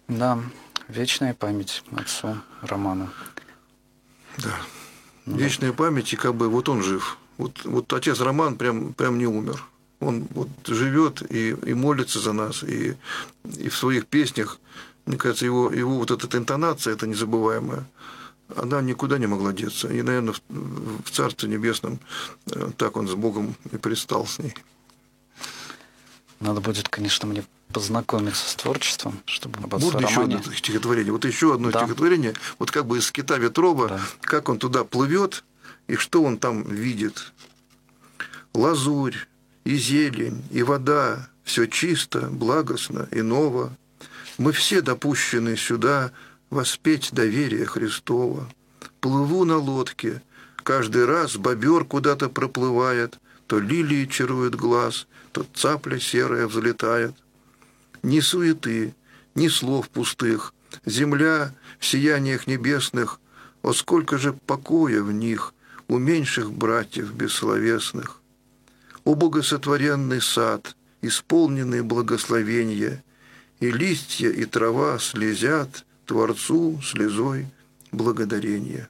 Да, вечная память отцу Роману. Да. Ну, Вечная память, и как бы вот он жив. Вот отец Роман прям не умер. Он вот живет и молится за нас, и в своих песнях, мне кажется, его вот эта интонация, эта незабываемая, она никуда не могла деться. И, наверное, в Царстве Небесном так он с Богом и предстал с ней. надо будет, конечно, мне познакомиться с творчеством, чтобы об отце Можно еще Романе. одно стихотворение? Вот еще одно Да. стихотворение, вот как бы из «Кита Ветрова», Да. как он туда плывет и что он там видит. Лазурь, и зелень, и вода, все чисто, благостно и ново. Мы все допущены сюда воспеть доверие Христова. Плыву на лодке, каждый раз бобер куда-то проплывает, то лилии чарует глаз, то цапля серая взлетает. Ни суеты, ни слов пустых, земля в сияниях небесных, о сколько же покоя в них у меньших братьев бессловесных. О богосотворенный сад, исполненный благословения, и листья, и трава слезят Творцу слезой благодарения.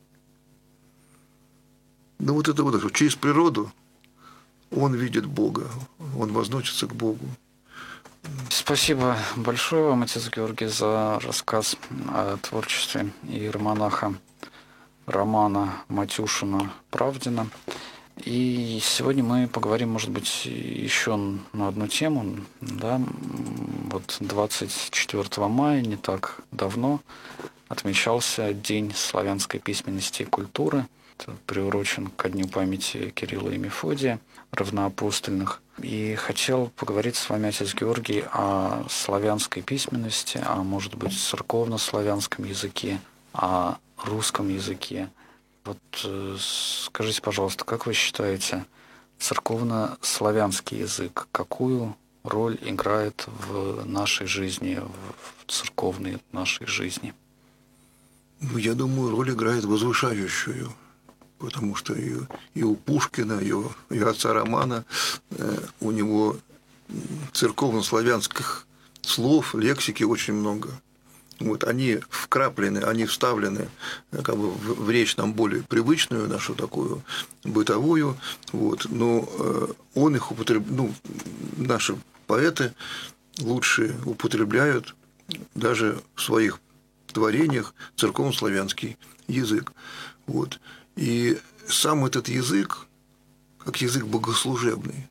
Ну вот это вот через природу он видит Бога, он возносится к Богу. Спасибо большое вам, отец Георгий, за рассказ о творчестве иеромонаха Романа Матюшина Правдина. И сегодня мы поговорим, может быть, еще на одну тему. Да? Вот 24 мая, не так давно, отмечался День славянской письменности и культуры. Это приурочен ко Дню памяти Кирилла и Мефодия, равноапостольных. И хотел поговорить с вами, отец Георгий, о славянской письменности, а может быть, церковно-славянском языке, о русском языке. Вот скажите, пожалуйста, как вы считаете, церковно-славянский язык какую роль играет в нашей жизни, в церковной нашей жизни? Я думаю, роль играет возвышающую, потому что и у Пушкина, и у отца Романа у него церковно-славянских слов, лексики очень много. Вот они вкраплены, они вставлены как бы в речь нам более привычную, нашу такую бытовую, вот, но он их употребляет, наши поэты лучшие употребляют даже в своих творениях церковно-славянский язык. Вот. И сам этот язык, как язык богослужебный,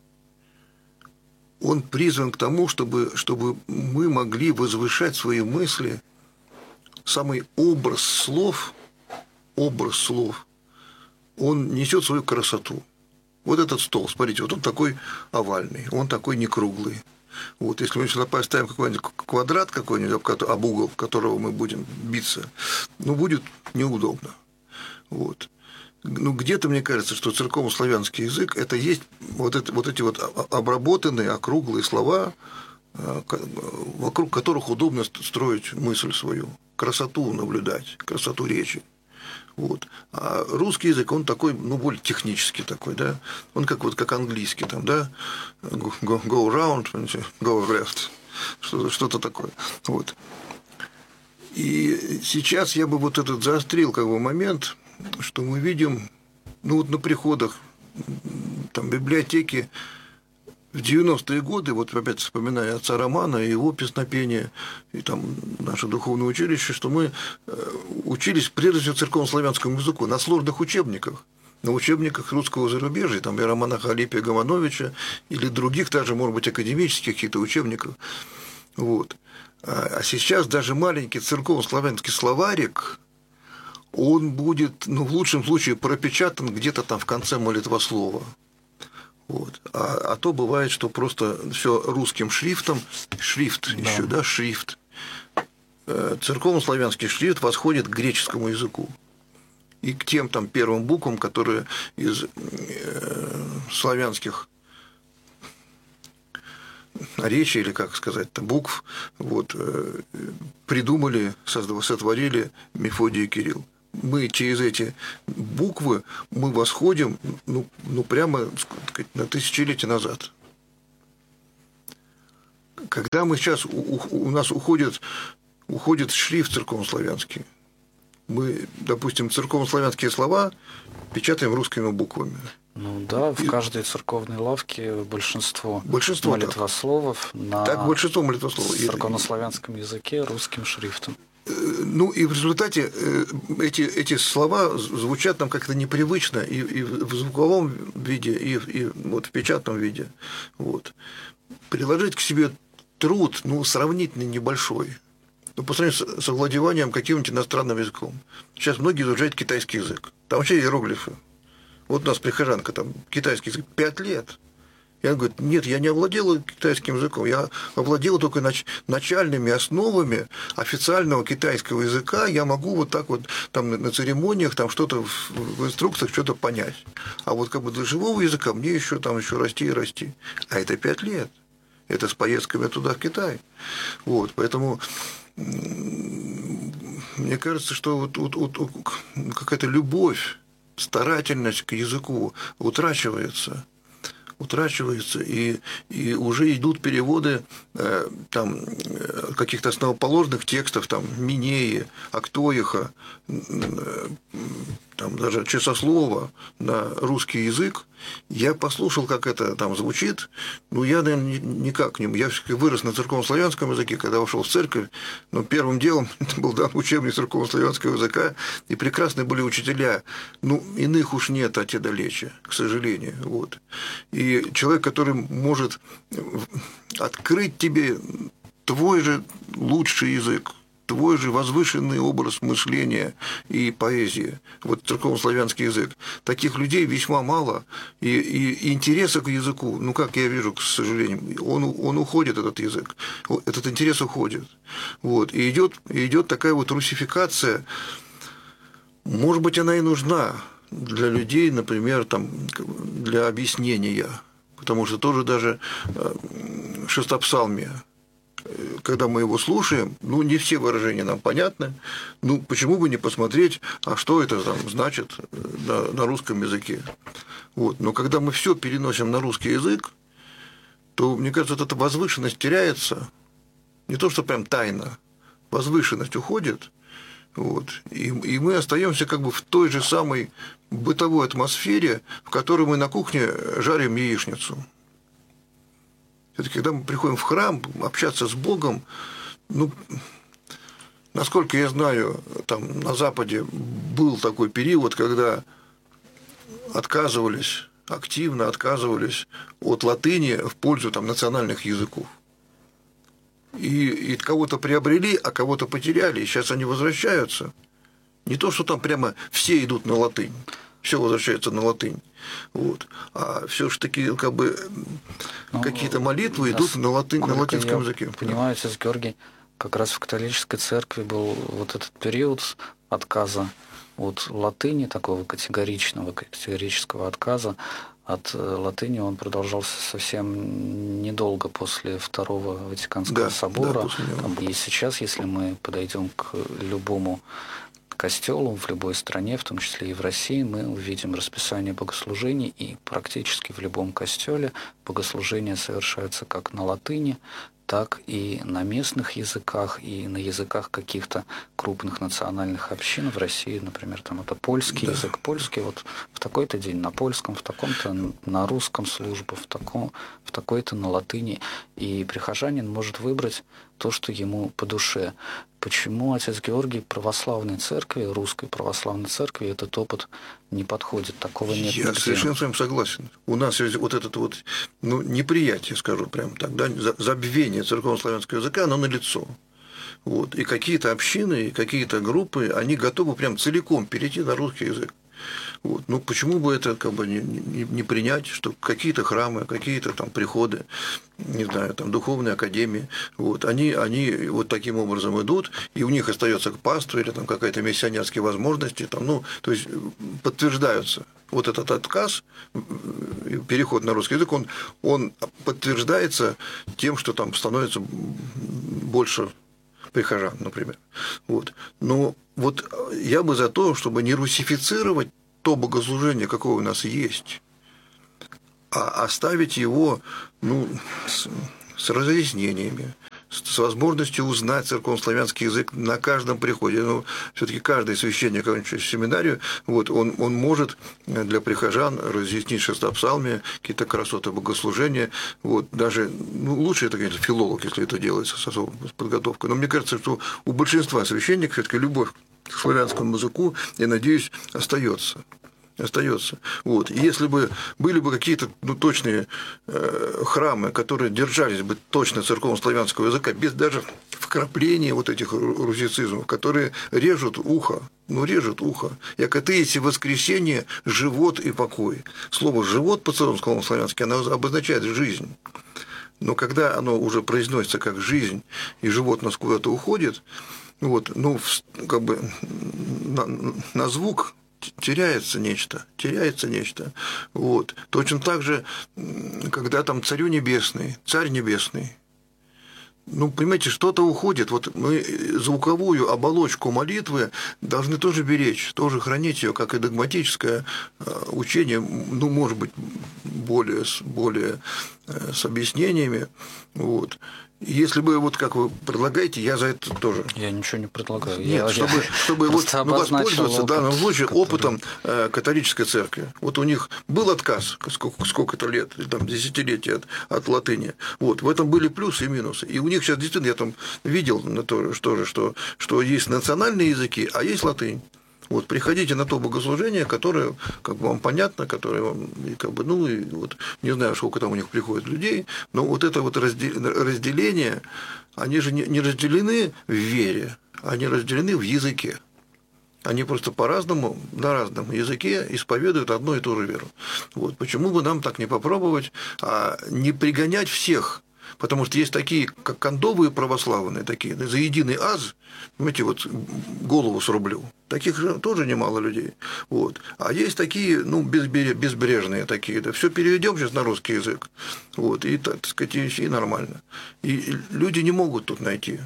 он призван к тому, чтобы мы могли возвышать свои мысли. Самый образ слов, он несет свою красоту. Вот этот стол, смотрите, вот он такой овальный, он такой не круглый. Вот, если мы сюда поставим какой-нибудь квадрат какой-нибудь, об угол которого мы будем биться, будет неудобно. Вот. Где-то мне кажется, что церковно-славянский язык – это есть вот эти обработанные округлые слова, вокруг которых удобно строить мысль свою, красоту наблюдать, красоту речи. Вот. А русский язык, он такой, более технический такой, да, он как английский, там, да, go round, go left, что-то такое. Вот. И сейчас я бы вот этот заострил как бы момент, что мы видим, на приходах, там, библиотеки в 90-е годы, вот опять вспоминая отца Романа и его песнопение, и там наше духовное училище, что мы учились прежде всего церковно-славянскому языку на сложных учебниках, на учебниках русского зарубежья, там, иеромонаха Алипия Гомановича или других, даже, может быть, академических каких-то учебников. Вот. А сейчас даже маленький церковно-славянский словарик, он будет, в лучшем случае, пропечатан где-то там в конце молитвослова. Вот. А то бывает, что просто все русским шрифтом, шрифт Да. еще, да, шрифт. Церковно-славянский шрифт восходит к греческому языку и к тем там первым буквам, которые из славянских наречий, или как сказать, букв, вот, придумали, сотворили Мефодий и Кирилл. Мы через эти буквы мы восходим, прямо, так сказать, на тысячелетия назад. когда мы сейчас, у нас уходит шрифт церковнославянский, мы, допустим, церковнославянские слова печатаем русскими буквами. Ну да, в каждой церковной лавке большинство молитвословов на большинство молитвословов церковнославянском языке русским шрифтом. Ну и в результате эти слова звучат нам как-то непривычно и в звуковом виде, и вот в печатном виде. Вот. Приложить к себе труд, сравнительно небольшой, по сравнению с овладеванием каким-нибудь иностранным языком. Сейчас многие изучают китайский язык. Там вообще иероглифы. Вот у нас прихожанка, там китайский язык 5 лет. И она говорит, нет, я не овладела китайским языком, я овладела только начальными основами официального китайского языка, я могу вот так вот там на церемониях, там что-то в инструкциях что-то понять. А вот как бы для живого языка мне еще расти и расти. А это 5 лет. Это с поездками туда, в Китай. Вот, поэтому мне кажется, что вот какая-то любовь, старательность к языку утрачивается, и уже идут переводы там каких-то основоположных текстов, там Минеи, Актоиха, там даже Часослова на русский язык. Я послушал, как это там звучит, я, наверное, никак к нему. Я вырос на церковнославянском языке, когда вошел в церковь, но первым делом это был дан учебник церковнославянского языка, и прекрасные были учителя. Иных уж нет, а те далече, к сожалению. Вот. И человек, который может открыть тебе твой же лучший язык, твой же возвышенный образ мышления и поэзии, вот церковнославянский язык. Таких людей весьма мало, и интереса к языку, как я вижу, к сожалению, он уходит, этот язык, этот интерес уходит. Вот. И идет такая вот русификация, может быть, она и нужна для людей, например, там, для объяснения, потому что тоже даже шестопсалмие, когда мы его слушаем, не все выражения нам понятны, почему бы не посмотреть, а что это там значит на русском языке. Вот. Но когда мы все переносим на русский язык, то, мне кажется, вот эта возвышенность теряется, не то, что прям тайна, возвышенность уходит, вот, и мы остаемся как бы в той же самой бытовой атмосфере, в которой мы на кухне жарим яичницу. Это когда мы приходим в храм общаться с Богом, насколько я знаю, там на Западе был такой период, когда активно отказывались от латыни в пользу там национальных языков. И кого-то приобрели, а кого-то потеряли, и сейчас они возвращаются. Не то, что там прямо все идут на латынь, все возвращаются на латынь. Вот. А все-таки как бы какие-то молитвы идут на латинском языке. Понимаю, отец Георгий, как раз в католической церкви был вот этот период отказа от латыни, такого категорического отказа. От латыни он продолжался совсем недолго после Второго Ватиканского собора. И сейчас, если мы подойдем к любому костелу в любой стране, в том числе и в России, мы увидим расписание богослужений, и практически в любом костеле богослужения совершаются как на латыни, так и на местных языках, и на языках каких-то крупных национальных общин в России, например, там это польский язык, польский, вот в такой-то день на польском, в таком-то на русском служба, в такой-то на латыни, и прихожанин может выбрать то, что ему по душе. Почему отец Георгий православной церкви, русской православной церкви, этот опыт не подходит? Такого нет нигде. Я совершенно с вами согласен. У нас есть вот это вот неприятие, скажу прямо так, забвение церковнославянского языка, оно налицо. Вот. И какие-то общины, и какие-то группы, они готовы прям целиком перейти на русский язык. Вот. Почему бы это как бы не принять, что какие-то храмы, какие-то там приходы, не знаю, там духовные академии, вот, они вот таким образом идут, и у них остается паства или там какая-то миссионерские возможности, там, то есть подтверждаются. Вот этот отказ, переход на русский язык, он подтверждается тем, что там становится больше прихожан, например. Вот. Но вот я бы за то, чтобы не русифицировать то богослужение, какое у нас есть, а оставить его с разъяснениями, с возможностью узнать церковнославянский язык на каждом приходе. Но все-таки каждый священник, окончивший семинарию, вот, он может для прихожан разъяснить шестопсалмие, какие-то красоты богослужения. Вот, даже лучше это, конечно, филолог, если это делается с особой подготовкой. Но мне кажется, что у большинства священников все-таки любовь к славянскому языку, я надеюсь, остается. Вот. И если бы были бы какие-то точные храмы, которые держались бы точно церковно-славянского языка, без даже вкрапления вот этих русицизмов, которые режут ухо, режут ухо. Якотеиси воскресение, живот и покой. Слово «живот» по-церковно-славянски, оно обозначает жизнь. Но когда оно уже произносится как жизнь, и живот у нас куда-то уходит, вот, как бы на звук теряется нечто. Вот. Точно так же, когда там Царь Небесный, понимаете, что-то уходит. Вот мы звуковую оболочку молитвы должны тоже беречь, тоже хранить ее, как и догматическое учение, может быть, более с объяснениями. Вот. Если бы, вот как вы предлагаете, я за это тоже. Я ничего не предлагаю. Нет, чтобы воспользоваться в данном случае опытом католической церкви. Вот у них был отказ, сколько-то лет, там, десятилетия от латыни. Вот, в этом были плюсы и минусы. И у них сейчас действительно, я там видел что есть национальные языки, а есть латынь. Вот, приходите на то богослужение, которое как бы вам понятно, которое вам, и вот, не знаю, сколько там у них приходит людей, но вот это вот разделение, они же не разделены в вере, они разделены в языке. Они просто по-разному, на разном языке исповедуют одну и ту же веру. Вот, почему бы нам так не попробовать, не пригонять всех? Потому что есть такие, как кондовые православные, такие, за единый аз, понимаете, вот голову срублю. Таких же тоже немало людей. Вот. А есть такие, безбрежные такие, да, все переведем сейчас на русский язык. Вот, и, так сказать, и нормально. И люди не могут тут найти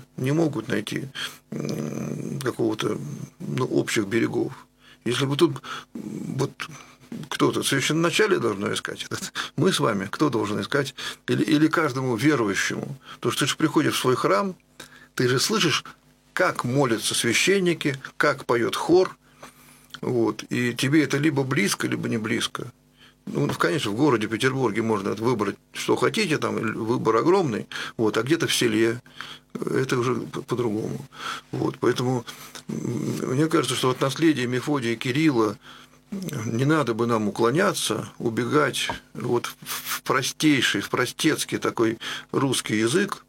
какого-то общих берегов. Если бы тут вот кто-то в священноначале должно искать. Мы с вами, кто должен искать? Или каждому верующему. Потому что ты же приходишь в свой храм, ты же слышишь, как молятся священники, как поет хор. Вот, и тебе это либо близко, либо не близко. Конечно, в городе Петербурге можно выбрать, что хотите, там выбор огромный, вот, а где-то в селе это уже по-другому. Вот, поэтому мне кажется, что от наследия Мефодия и Кирилла не надо бы нам уклоняться, убегать вот в простецкий такой русский язык,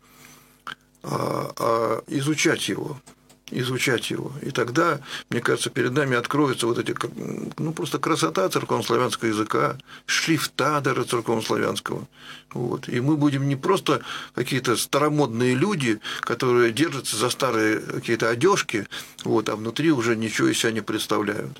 а изучать его. И тогда, мне кажется, перед нами откроются вот эти, просто красота церковнославянского языка, шрифта даже церковнославянского. Вот. И мы будем не просто какие-то старомодные люди, которые держатся за старые какие-то одежки, вот, а внутри уже ничего из себя не представляют.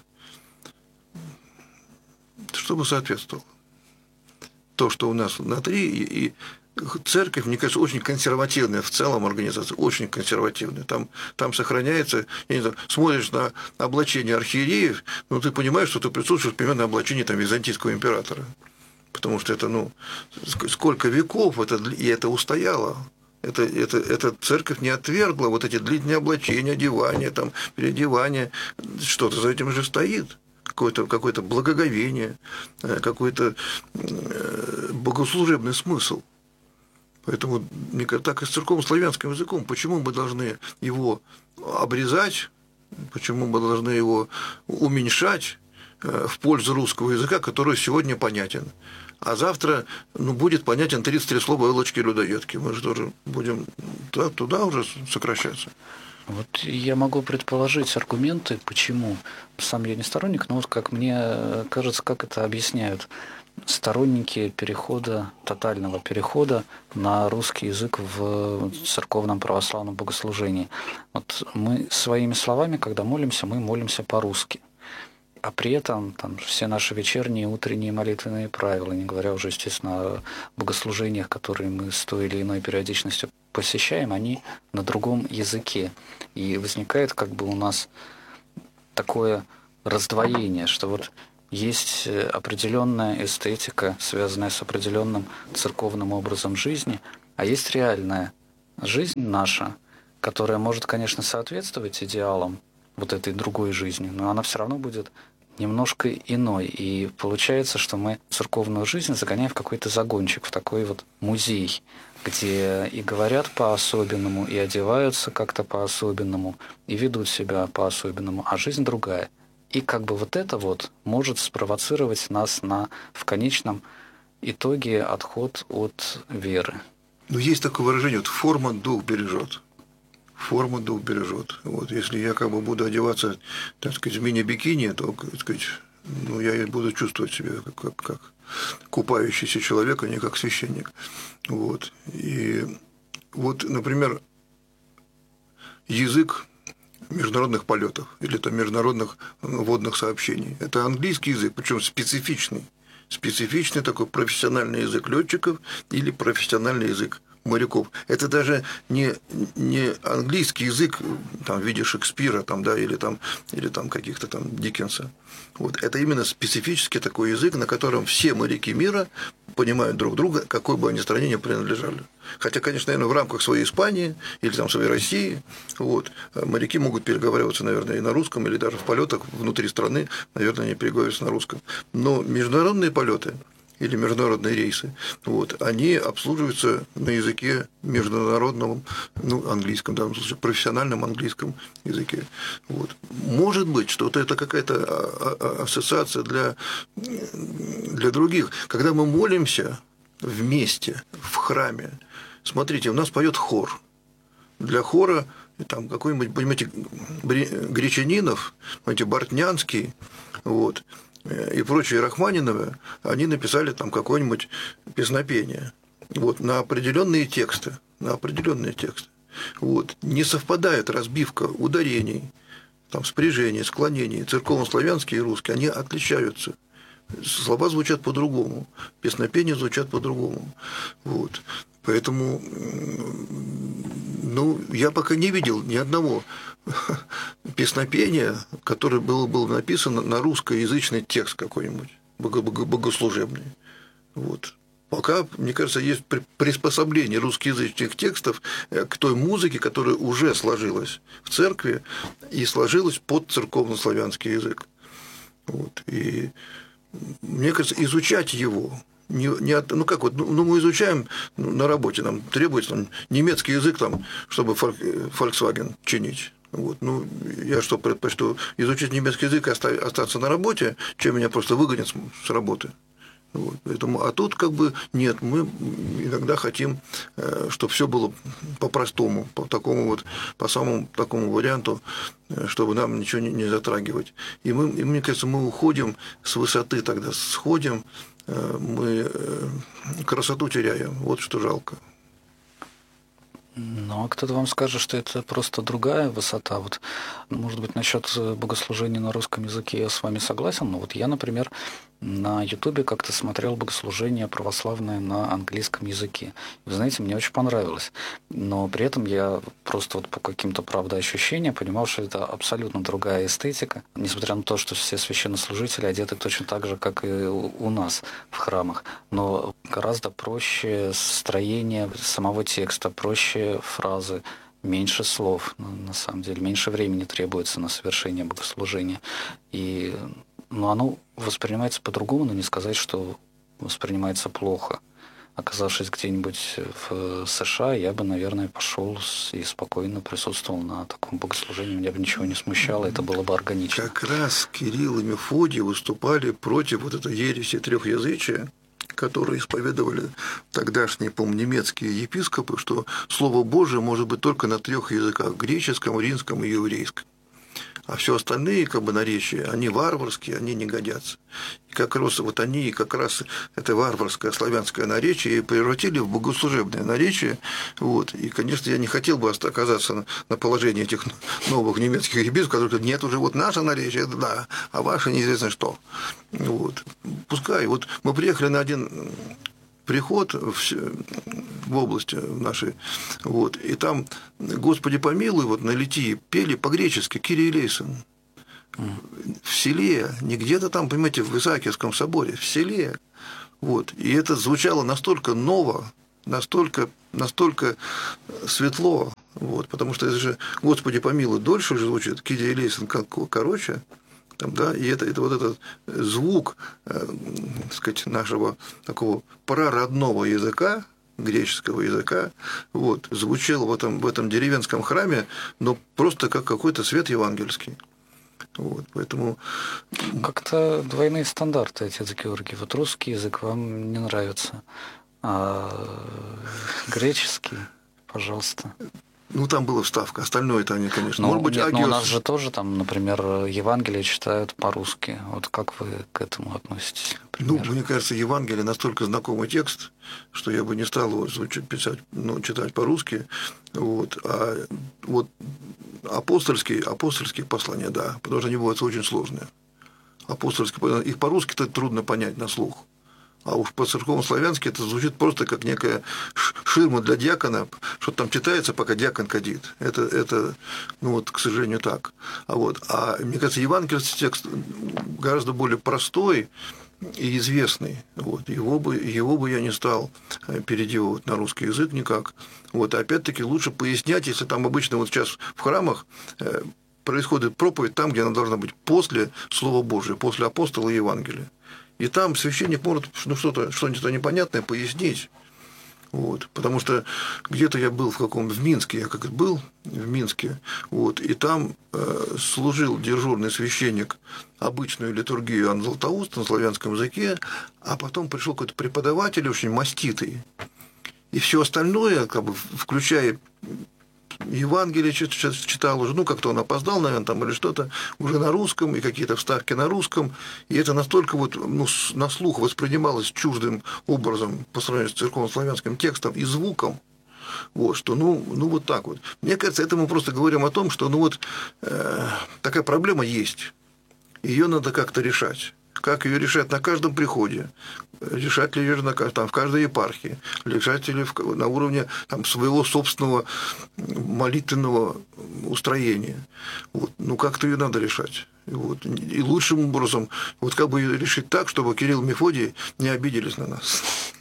Чтобы соответствовало. То, что у нас внутри, и церковь, мне кажется, очень консервативная в целом организация, очень консервативная. Там сохраняется, я не знаю, смотришь на облачение архиереев, ты понимаешь, что ты присутствуешь примерно на облачении византийского императора. Потому что это, сколько веков, и это устояло. Эта церковь не отвергла вот эти длительные облачения, одевания, переодевания. Что-то за этим же стоит. Какое-то благоговение, какой-то богослужебный смысл. Поэтому, мне кажется, так и с церковно-славянским языком. Почему мы должны его обрезать, почему мы должны его уменьшать в пользу русского языка, который сегодня понятен, а завтра будет понятен 33 слова элочки-людоедки. Мы же тоже будем туда уже сокращаться. Вот я могу предположить аргументы, почему. Сам я не сторонник, но вот как мне кажется, как это объясняют сторонники тотального перехода на русский язык в церковном православном богослужении. Вот мы своими словами, когда молимся, мы молимся по-русски. А при этом все наши вечерние, утренние молитвенные правила, не говоря уже, естественно, о богослужениях, которые мы с той или иной периодичностью посещаем, они на другом языке. И возникает у нас такое раздвоение, что вот есть определенная эстетика, связанная с определенным церковным образом жизни, А есть реальная жизнь наша, которая может, конечно, соответствовать идеалам вот этой другой жизни, но она все равно будет немножко иной. И получается, что мы церковную жизнь загоняем в какой-то загончик, в такой вот музей, где и говорят по-особенному, и одеваются как-то по-особенному, и ведут себя по-особенному, а жизнь другая. И как бы вот это вот может спровоцировать нас на, в конечном итоге, отход от веры. Но есть такое выражение, вот форма дух бережет. Форма дух бережет. Вот, если я как бы буду одеваться, так сказать, в мини-бикини, то, так сказать, ну, я буду чувствовать себя как купающийся человек, а не как священник. Вот. И вот, например, язык международных полетов или там международных водных сообщений. Это английский язык, причем специфичный. Специфичный такой профессиональный язык летчиков или профессиональный язык моряков. Это даже не английский язык там, в виде Шекспира там, да, или там каких-то там Диккенса. Вот. Это именно специфический такой язык, на котором все моряки мира понимают друг друга, какой бы они стране ни принадлежали. Хотя, конечно, наверное, в рамках своей Испании или там, своей России вот, моряки могут переговариваться, наверное, и на русском, или даже в полетах внутри страны, наверное, они переговариваются на русском. Но международные полеты или международные рейсы, вот, они обслуживаются на языке международном, ну, английском, в данном случае, профессиональном английском языке. Вот. Может быть, что это какая-то ассоциация для других. Когда мы молимся вместе в храме, смотрите, у нас поет хор. Для хора там какой-нибудь, понимаете, Гречанинов, понимаете, Бортнянский, вот, и прочие Рахманиновы, они написали там какое-нибудь песнопение вот, на определенные тексты. Вот. Не совпадает разбивка ударений, там, спряжений, склонений, церковно-славянские и русские, они отличаются. Слова звучат по-другому, песнопения звучат по-другому. Вот. Поэтому, ну, я пока не видел ни одного песнопения, которое было написано на русскоязычный текст какой-нибудь, богослужебный. Вот. Пока, мне кажется, есть приспособление русскоязычных текстов к той музыке, которая уже сложилась в церкви и сложилась под церковно-славянский язык. Вот. И мне кажется, изучать его. Ну как вот, ну мы изучаем на работе, нам требуется там, немецкий язык, там, чтобы Volkswagen чинить. Вот. Ну, я что, предпочту изучить немецкий язык и остаться на работе, чем меня просто выгонят с работы. Вот. Поэтому, а тут как бы нет, мы иногда хотим, чтобы все было по-простому, по самому такому варианту, чтобы нам ничего не затрагивать. И мне кажется, мы уходим с высоты тогда, сходим, мы красоту теряем. Вот что жалко. Ну, а кто-то вам скажет, что это просто другая высота. Вот, может быть, насчет богослужения на русском языке я с вами согласен, но вот я, например, на Ютубе как-то смотрел богослужение православное на английском языке. Вы знаете, мне очень понравилось. Но при этом я просто вот по каким-то, правда, ощущениям понимал, что это абсолютно другая эстетика, несмотря на то, что все священнослужители одеты точно так же, как и у нас в храмах. Но гораздо проще строение самого текста, проще фразы, меньше слов, на самом деле, меньше времени требуется на совершение богослужения. И оно воспринимается по-другому, но не сказать, что воспринимается плохо. Оказавшись где-нибудь в США, я бы, наверное, пошел и спокойно присутствовал на таком богослужении. Меня бы ничего не смущало, это было бы органично. Как раз Кирилл и Мефодий выступали против вот этой ереси трехязычия, которые исповедовали тогдашние, по-моему, немецкие епископы, что Слово Божие может быть только на 3 языках – греческом, римском и еврейском. А все остальные как бы наречия, они варварские, они не годятся. И как раз вот они как раз это варварское славянское наречие превратили в богослужебное наречие. Вот. И, конечно, я не хотел бы оказаться на положении этих новых немецких епископов, которые говорят, нет, уже вот наше наречие, это да, а ваше неизвестно что. Вот. Пускай. Вот мы приехали на один приход в области нашей, вот, и там «Господи помилуй», вот на литии пели по-гречески «Кирий элейсон». В селе, не где-то там, понимаете, в Исаакиевском соборе, в селе. Вот. И это звучало настолько ново, настолько светло, вот, потому что это же «Господи помилуй» дольше же звучит, «Кирия Лейсон» короче, там, да, и это вот этот звук, так сказать, нашего такого прародного языка, греческого языка, вот, звучал в этом деревенском храме, но просто как какой-то свет евангельский. Вот, поэтому... Как-то двойные стандарты, отец Георгий. Вот русский язык вам не нравится, а греческий, пожалуйста. Ну, там была вставка, остальное-то они, конечно. Но, Может быть, нет, но у агиос... нас же тоже там, например, Евангелие читают по-русски. Вот как вы к этому относитесь? Ну, Например? мне кажется, Евангелие настолько знакомый текст, что я бы не стал его писать, читать по-русски. Вот. А вот апостольские послания, да, потому что они бывают очень сложные. Апостольские, их по-русски-то трудно понять на слух. А уж по-церковно-славянски это звучит просто как некая ширма для диакона, что там читается, пока диакон кадит. Это ну вот, к сожалению, так. А мне кажется, евангельский текст гораздо более простой и известный. Вот. Его бы я не стал переделывать на русский язык никак. Вот. А опять-таки лучше пояснять, если там обычно вот сейчас в храмах происходит проповедь там, где она должна быть после Слова Божия, после апостола и Евангелия. И там священник может что-то непонятное пояснить. Вот. Потому что где-то я был в Минске, я как был в Минске, вот, и там служил дежурный священник обычную литургию Иоанн Златоуст на славянском языке, а потом пришел какой-то преподаватель очень маститый. И все остальное, как бы, включая Евангелие читал уже, ну, как-то он опоздал, наверное, там или что-то, уже на русском, и какие-то вставки на русском, и это настолько вот, ну, на слух воспринималось чуждым образом по сравнению с церковно-славянским текстом и звуком, вот, что, ну, вот так вот. Мне кажется, это мы просто говорим о том, что, ну, вот, такая проблема есть, ее надо как-то решать. Как ее решать на каждом приходе, решать ли ее там, в каждой епархии, решать ли на уровне там, своего собственного молитвенного устроения. Вот. Ну, как-то ее надо решать. Вот. И лучшим образом, вот как бы ее решить так, чтобы Кирилл и Мефодий не обиделись на нас.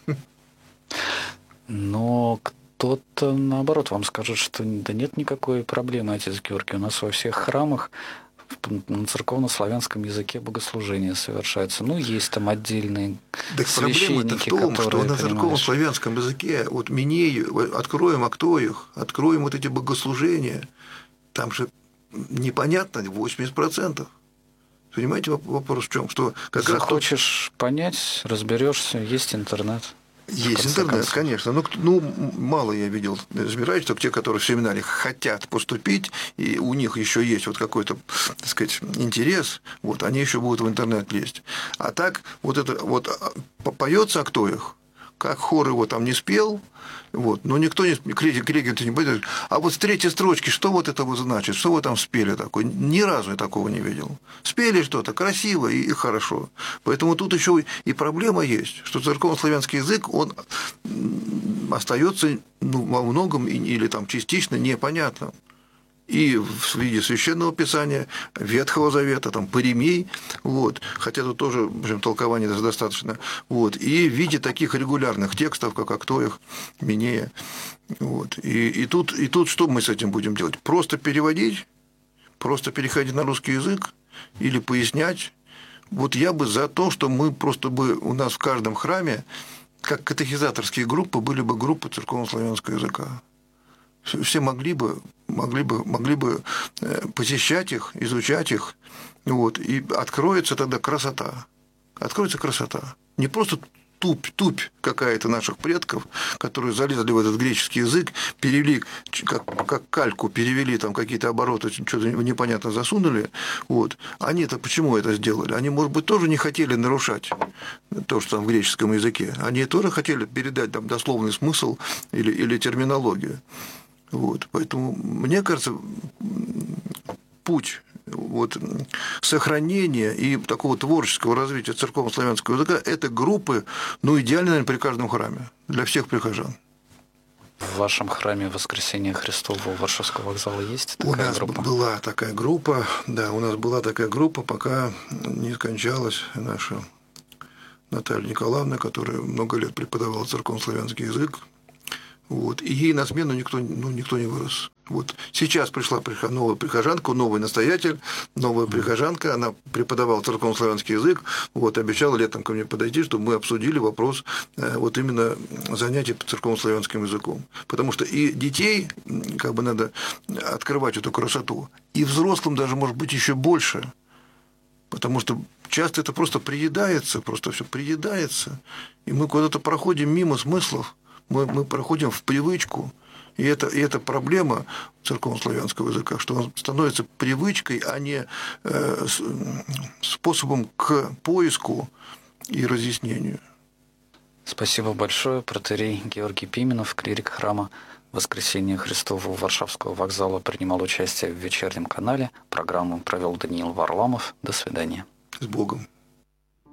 Но кто-то, наоборот, вам скажет, что да нет никакой проблемы, отец Георгий. У нас во всех храмах на церковно-славянском языке богослужения совершаются. Ну, есть там отдельные священники, в том, которые, что на церковно-славянском языке, вот Минею, откроем Актоих, откроем вот эти богослужения, там же непонятно 80%. Понимаете, вопрос в чем? Что как захочешь понять, разберешься, есть интернет. Есть интернет, конечно. Ну, мало я видел разбирательств, те, которые в семинаре хотят поступить, и у них еще есть вот какой-то, так сказать, интерес, вот, они еще будут в интернет лезть. А так, вот это вот поется Актоих, как хор его там не спел, вот, но никто не крегент не будет. А вот с третьей строчки, что вот это вот значит, что вы там спели такое? Ни разу я такого не видел. Спели что-то красиво и хорошо. Поэтому тут еще и проблема есть, что церковно-славянский язык, он остается во многом или там частично непонятным. И в виде священного писания, Ветхого Завета, там, Паремей, вот, хотя тут тоже, в общем, толкования достаточно, вот, и в виде таких регулярных текстов, как Актоих, Минея, вот. И тут что мы с этим будем делать? Просто переводить, просто переходить на русский язык или пояснять? Вот я бы за то, что мы просто бы у нас в каждом храме, как катехизаторские группы, были бы группы церковно-славянского языка. Все могли бы посещать их, изучать их, вот, и откроется тогда красота. Откроется красота. Не просто тупь какая-то наших предков, которые залезли в этот греческий язык, перевели, как кальку, перевели там какие-то обороты, что-то непонятно засунули. Вот. Они-то почему это сделали? Они, может быть, тоже не хотели нарушать то, что там в греческом языке. Они тоже хотели передать там дословный смысл или терминологию. Вот, поэтому, мне кажется, путь вот, сохранения и такого творческого развития церковно-славянского языка – это группы, ну, идеально, наверное, при каждом храме, для всех прихожан. В вашем храме Воскресения Христова у Варшавского вокзала есть такая группа? У нас была такая группа, да, у нас была такая группа, пока не скончалась наша Наталья Николаевна, которая много лет преподавала церковно-славянский язык. Вот. И ей на смену никто не вырос. Вот. Сейчас пришла новая прихожанка, новый настоятель, новая прихожанка, она преподавала церковнославянский язык, вот, обещала летом ко мне подойти, чтобы мы обсудили вопрос вот именно занятий по церковнославянским языком. Потому что и детей как бы надо открывать эту красоту, и взрослым даже может быть еще больше, потому что часто это просто приедается, просто все приедается, и мы куда-то проходим мимо смыслов, мы проходим в привычку. И это проблема церковнославянского языка, что он становится привычкой, а не способом к поиску и разъяснению. Спасибо большое. Протоиерей Георгий Пименов, клирик храма Воскресения Христова у Варшавского вокзала, принимал участие в вечернем канале. Программу провел Даниил Варламов. До свидания. С Богом.